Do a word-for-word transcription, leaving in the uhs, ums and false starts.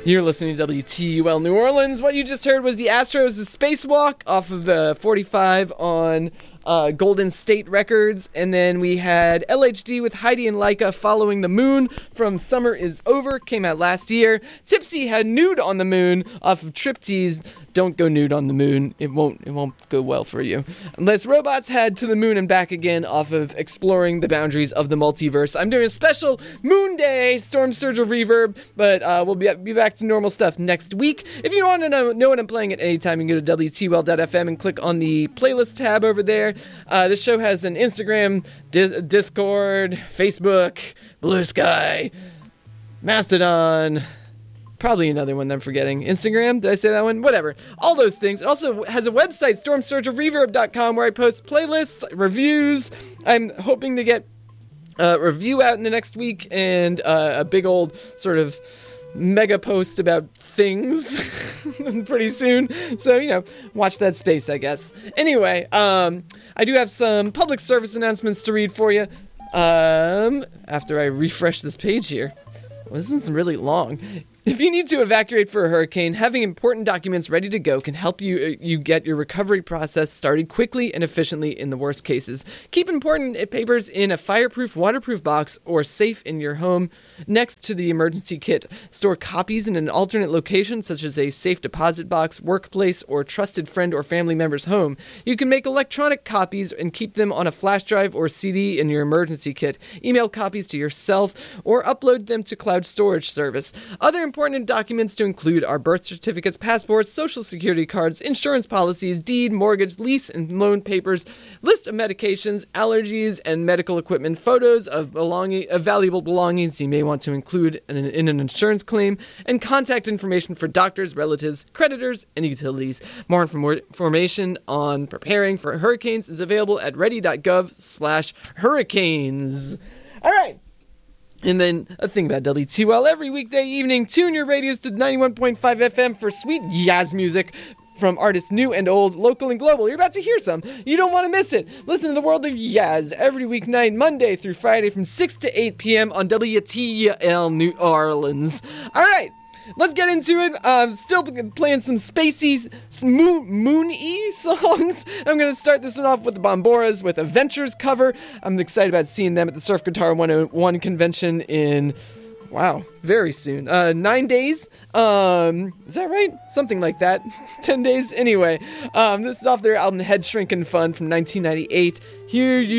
You're listening to W T U L New Orleans. What you just heard was the Astros' Spacewalk off of the forty-five on uh, Golden State Records. And then we had L H D with Heidi and Leica Following the Moon from Summer Is Over. Came out last year. Tipsy had Nude on the Moon off of Triptease. Don't go nude on the moon. It won't it won't go well for you. Unless Robots had To the Moon and Back Again off of Exploring the Boundaries of the Multiverse. I'm doing a special Moon Day Storm Surge of Reverb, but uh, we'll be, be back to normal stuff next week. If you want to know, know what I'm playing at any time, you can go to W T U L dot F M and click on the playlist tab over there. Uh, this show has an Instagram, di- Discord, Facebook, Blue Sky, Mastodon... Probably another one that I'm forgetting. Instagram? Did I say that one? Whatever. All those things. It also has a website, storm surge of reverb dot com, where I post playlists, reviews. I'm hoping to get a review out in the next week and uh, a big old sort of mega post about things pretty soon. So, you know, watch that space, I guess. Anyway, um, I do have some public service announcements to read for you um, after I refresh this page here. Well, this one's really long. If you need to evacuate for a hurricane, having important documents ready to go can help you you get your recovery process started quickly and efficiently in the worst cases. Keep important papers in a fireproof, waterproof box or safe in your home next to the emergency kit. Store copies in an alternate location, such as a safe deposit box, workplace, or trusted friend or family member's home. You can make electronic copies and keep them on a flash drive or C D in your emergency kit. Email copies to yourself or upload them to cloud storage service. Other important documents to include are birth certificates, passports, social security cards, insurance policies, deed, mortgage, lease, and loan papers, list of medications, allergies, and medical equipment, photos of belonging, of valuable belongings you may want to include in an, in an insurance claim, and contact information for doctors, relatives, creditors, and utilities. More information on preparing for hurricanes is available at ready.gov slash hurricanes. All right. And then a thing about W T U L, every weekday evening, tune your radios to ninety-one point five F M for sweet Yaz music from artists new and old, local and global. You're about to hear some. You don't want to miss it. Listen to the world of Yaz every weeknight, Monday through Friday from six to eight p.m. on W T U L New Orleans. All right. Let's get into it. Uh, still playing some spacey, moon, moon-y songs. I'm going to start this one off with the Bomboras with a Ventures cover. I'm excited about seeing them at the Surf Guitar one oh one convention in, wow, very soon. Uh, nine days. Um, is that right? Something like that. Ten days. Anyway, um, this is off their album Head Shrinkin' Fun from nineteen ninety-eight. Here you